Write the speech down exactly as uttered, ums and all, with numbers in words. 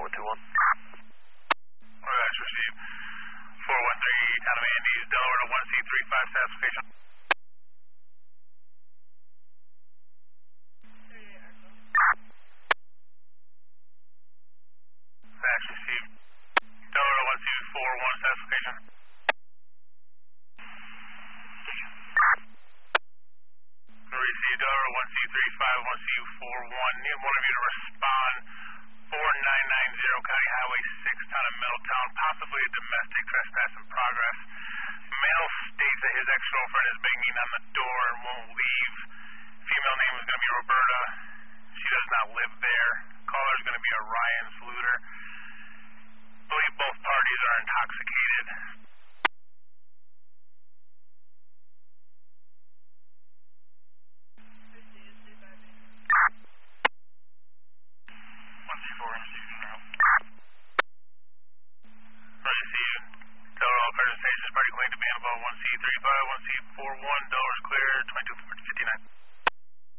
one two one. Alright, received. four one three, town of Andes, Delaware to one C three five, status location. Dash received. Delaware to one C four one, status location. Received. Delaware one C three five, one C four one. Need one of you to respond. four nine nine zero, County Highway six, town of Middletown, possibly a domestic trespass in progress. Male states that his ex-girlfriend is banging on the door and won't leave. Female name is going to be Roberta. She does not live there. Caller is going to be Orion Sluter.